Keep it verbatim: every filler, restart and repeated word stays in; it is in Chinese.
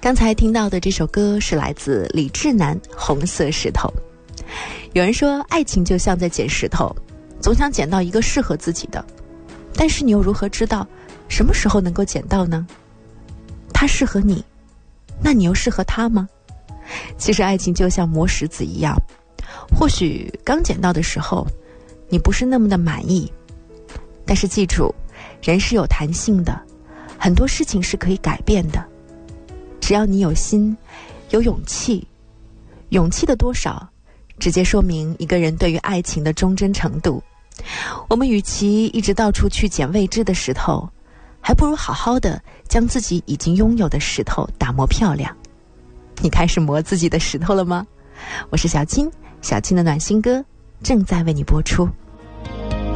刚才听到的这首歌是来自李志南《红色石头》。有人说爱情就像在捡石头，总想捡到一个适合自己的，但是你又如何知道什么时候能够捡到呢？他适合你，那你又适合他吗？其实爱情就像磨石子一样，或许刚捡到的时候你不是那么的满意，但是记住，人是有弹性的，很多事情是可以改变的。只要你有心，有勇气，勇气的多少直接说明一个人对于爱情的忠贞程度。我们与其一直到处去捡未知的石头，还不如好好的将自己已经拥有的石头打磨漂亮。你开始磨自己的石头了吗？我是小青，小青的暖心歌正在为你播出。